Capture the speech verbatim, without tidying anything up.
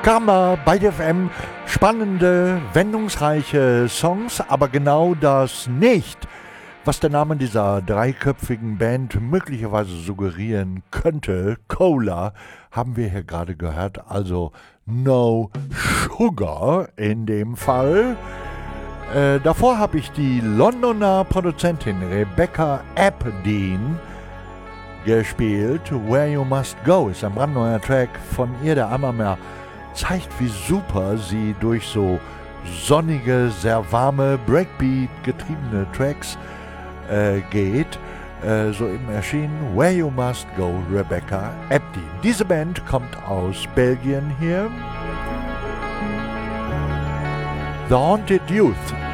Karma bei der F M, spannende, wendungsreiche Songs, aber genau das nicht, was der Name dieser dreiköpfigen Band möglicherweise suggerieren könnte. Cola haben wir hier gerade gehört, also No Sugar in dem Fall. Äh, davor habe ich die Londoner Produzentin Rebecca Aberdeen gespielt. Where You Must Go ist ein brandneuer Track von ihr, der einmal mehr zeigt, wie super sie durch so sonnige, sehr warme, Breakbeat getriebene Tracks äh, geht. Äh, so eben erschienen Where You Must Go, Rebecca Aberdeen. Diese Band kommt aus Belgien hier. The Haunted Youth.